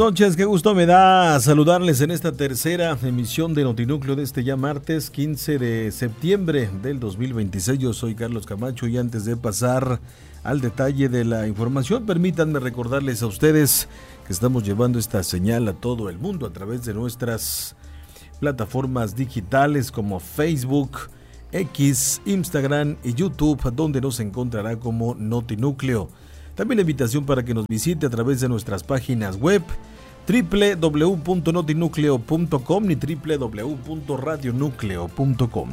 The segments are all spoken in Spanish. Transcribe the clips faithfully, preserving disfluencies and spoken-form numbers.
noches, qué gusto me da saludarles en esta tercera emisión de Notinúcleo de este ya martes quince de septiembre del dos mil veintiséis. Yo soy Carlos Camacho y antes de pasar al detalle de la información, permítanme recordarles a ustedes que estamos llevando esta señal a todo el mundo a través de nuestras plataformas digitales como Facebook, X, Instagram y YouTube, donde nos encontrará como Notinúcleo. También la invitación para que nos visite a través de nuestras páginas web doble u doble u doble u punto notinúcleo punto com y doble u doble u doble u punto radionúcleo punto com.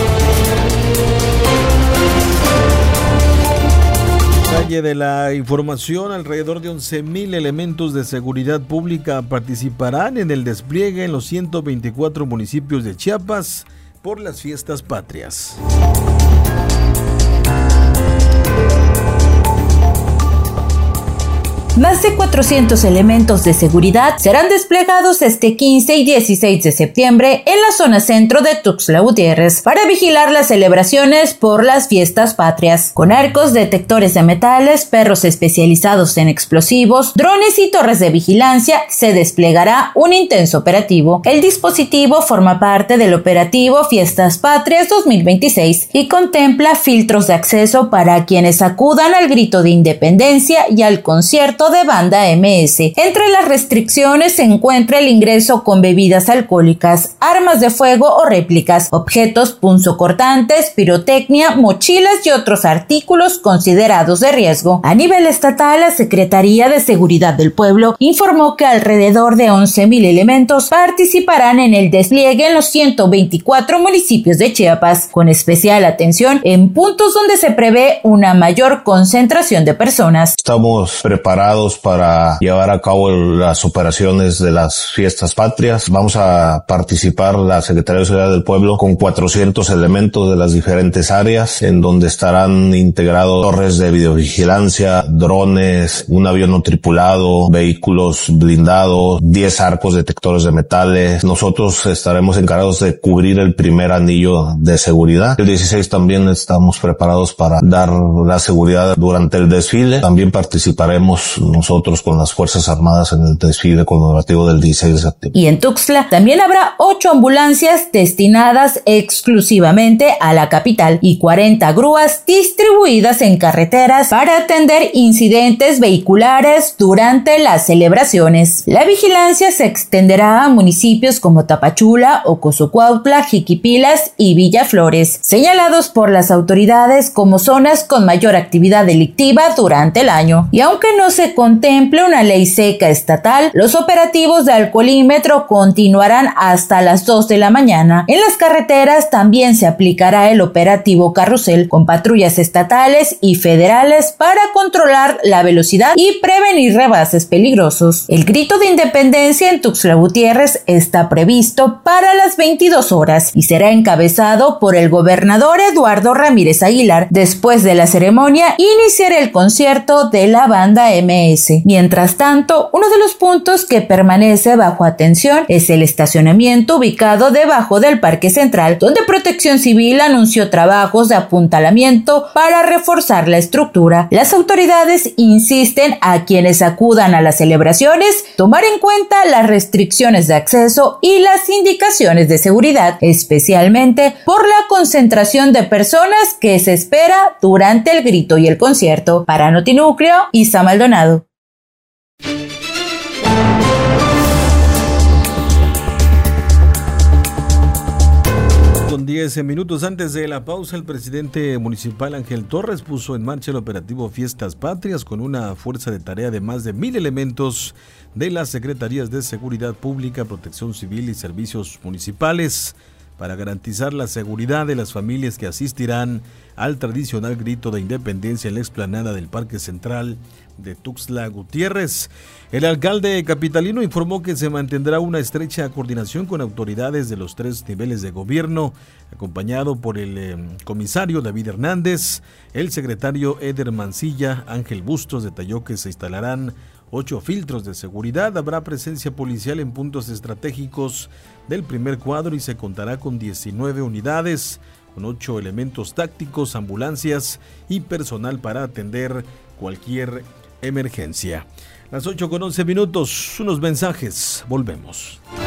Detalle de la información: alrededor de once mil elementos de seguridad pública participarán en el despliegue en los ciento veinticuatro municipios de Chiapas por las fiestas patrias. Más de cuatrocientos elementos de seguridad serán desplegados este quince y dieciséis de septiembre en la zona centro de Tuxtla Gutiérrez para vigilar las celebraciones por las fiestas patrias. Con arcos, detectores de metales, perros especializados en explosivos, drones y torres de vigilancia, se desplegará un intenso operativo. El dispositivo forma parte del operativo Fiestas Patrias dos mil veintiséis y contempla filtros de acceso para quienes acudan al grito de independencia y al concierto de banda eme ese. Entre las restricciones se encuentra el ingreso con bebidas alcohólicas, armas de fuego o réplicas, objetos punzocortantes, pirotecnia, mochilas y otros artículos considerados de riesgo. A nivel estatal, la Secretaría de Seguridad del Pueblo informó que alrededor de once mil elementos participarán en el despliegue en los ciento veinticuatro municipios de Chiapas, con especial atención en puntos donde se prevé una mayor concentración de personas. Estamos preparados para llevar a cabo las operaciones de las fiestas patrias. Vamos a participar la Secretaría de Seguridad del Pueblo con cuatrocientos elementos de las diferentes áreas, en donde estarán integrados torres de videovigilancia, drones, un avión no tripulado, vehículos blindados, diez arcos detectores de metales. Nosotros estaremos encargados de cubrir el primer anillo de seguridad. El dieciséis también estamos preparados para dar la seguridad durante el desfile. También participaremos nosotros con las Fuerzas Armadas en el desfile conmemorativo del dieciséis de septiembre. Y en Tuxtla también habrá ocho ambulancias destinadas exclusivamente a la capital y cuarenta grúas distribuidas en carreteras para atender incidentes vehiculares durante las celebraciones. La vigilancia se extenderá a municipios como Tapachula, Ocosocuautla, Jiquipilas y Villaflores, señalados por las autoridades como zonas con mayor actividad delictiva durante el año. Y aunque no se contemple una ley seca estatal, los operativos de alcoholímetro continuarán hasta las dos de la mañana. En las carreteras también se aplicará el operativo Carrusel con patrullas estatales y federales para controlar la velocidad y prevenir rebases peligrosos. El grito de independencia en Tuxtla Gutiérrez está previsto para las veintidós horas y será encabezado por el gobernador Eduardo Ramírez Aguilar. Después de la ceremonia, iniciará el concierto de la banda eme ese. Mientras tanto, uno de los puntos que permanece bajo atención es el estacionamiento ubicado debajo del Parque Central, donde Protección Civil anunció trabajos de apuntalamiento para reforzar la estructura. Las autoridades insisten a quienes acudan a las celebraciones tomar en cuenta las restricciones de acceso y las indicaciones de seguridad, especialmente por la concentración de personas que se espera durante el grito y el concierto. Para Notinúcleo, Isa Maldonado. Con diez minutos antes de la pausa, el presidente municipal Ángel Torres puso en marcha el operativo Fiestas Patrias con una fuerza de tarea de más de mil elementos de las Secretarías de Seguridad Pública, Protección Civil y Servicios Municipales para garantizar la seguridad de las familias que asistirán al tradicional grito de independencia en la explanada del Parque Central de Tuxtla Gutiérrez. El alcalde capitalino informó que se mantendrá una estrecha coordinación con autoridades de los tres niveles de gobierno, acompañado por el eh, comisario David Hernández. El secretario Eder Mancilla Ángel Bustos detalló que se instalarán ocho filtros de seguridad, habrá presencia policial en puntos estratégicos del primer cuadro y se contará con diecinueve unidades, con ocho elementos tácticos, ambulancias y personal para atender cualquier emergencia. Las ocho con once minutos, unos mensajes, volvemos.